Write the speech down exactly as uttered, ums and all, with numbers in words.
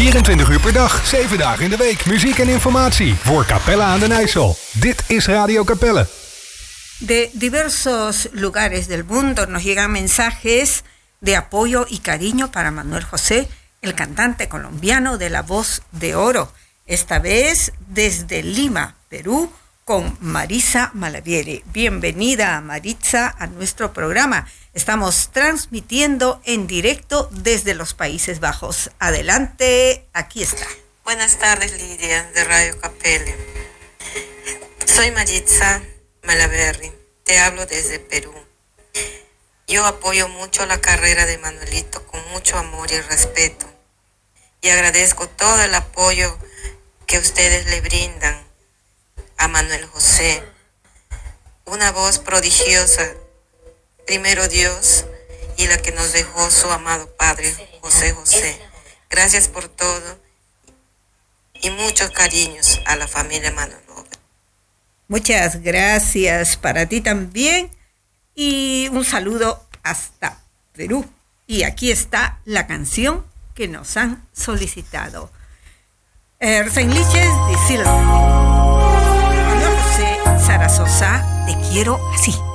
vierentwintig uur per dag, zeven dagen in de week. Muziek en informatie voor Capella aan den IJssel. Dit is Radio Capelle. De diversos lugares del mundo nos llegan mensajes de apoyo y cariño para Manuel José, el cantante colombiano de la voz de oro. Esta vez desde Lima, Perú, con Maritza Malavieri. Bienvenida, Maritza, a nuestro programa. Estamos transmitiendo en directo desde los Países Bajos. Adelante, aquí está. Buenas tardes, Lidia, de Radio Capelle. Soy Maritza Malavieri, te hablo desde Perú. Yo apoyo mucho la carrera de Manuelito con mucho amor y respeto. Y agradezco todo el apoyo que ustedes le brindan a Manuel José. Una voz prodigiosa, primero Dios y la que nos dejó su amado padre, José José. Gracias por todo y muchos cariños a la familia Manuel José. Muchas gracias para ti también y un saludo hasta Perú. Y aquí está la canción que nos han solicitado. Ersenliches de Silva. Manuel José Zaragoza, te quiero así.